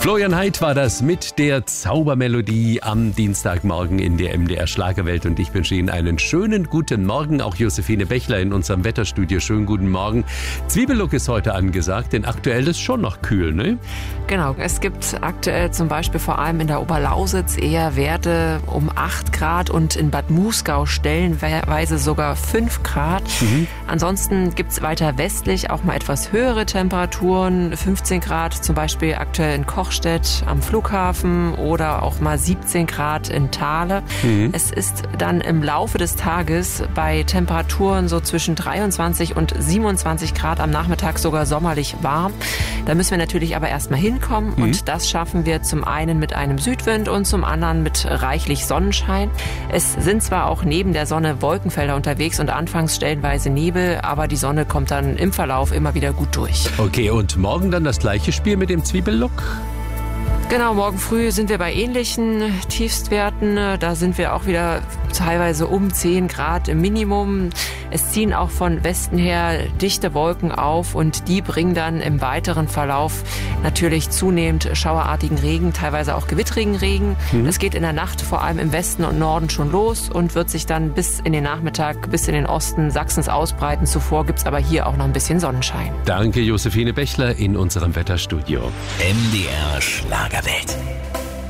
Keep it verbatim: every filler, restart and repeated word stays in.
Florian Heid war das mit der Zaubermelodie am Dienstagmorgen in der M D R Schlagerwelt und ich wünsche Ihnen einen schönen guten Morgen. Auch Josephine Bechler in unserem Wetterstudio. Schönen guten Morgen. Zwiebellook ist heute angesagt, denn aktuell ist schon noch kühl, ne? Genau, es gibt aktuell zum Beispiel vor allem in der Oberlausitz eher Werte um acht Grad und in Bad Muskau stellenweise sogar fünf Grad. Mhm. Ansonsten gibt es weiter westlich auch mal etwas höhere Temperaturen, fünfzehn Grad zum Beispiel aktuell in Kochstedt am Flughafen oder auch mal siebzehn Grad in Thale. Mhm. Es ist dann im Laufe des Tages bei Temperaturen so zwischen dreiundzwanzig und siebenundzwanzig Grad am Nachmittag sogar sommerlich warm. Da müssen wir natürlich aber erstmal hinkommen mhm. und das schaffen wir zum einen mit einem Südwind und zum anderen mit reichlich Sonnenschein. Es sind zwar auch neben der Sonne Wolkenfelder unterwegs und anfangs stellenweise Nebel, aber die Sonne kommt dann im Verlauf immer wieder gut durch. Okay, und morgen dann das gleiche Spiel mit dem Zwiebellook? Genau, morgen früh sind wir bei ähnlichen Tiefstwerten. Da sind wir auch wieder teilweise um zehn Grad im Minimum. Es ziehen auch von Westen her dichte Wolken auf und die bringen dann im weiteren Verlauf natürlich zunehmend schauerartigen Regen, teilweise auch gewittrigen Regen. Mhm. Es geht in der Nacht vor allem im Westen und Norden schon los und wird sich dann bis in den Nachmittag, bis in den Osten Sachsens ausbreiten. Zuvor gibt es aber hier auch noch ein bisschen Sonnenschein. Danke, Josephine Bechler in unserem Wetterstudio. M D R Schlagerwelt.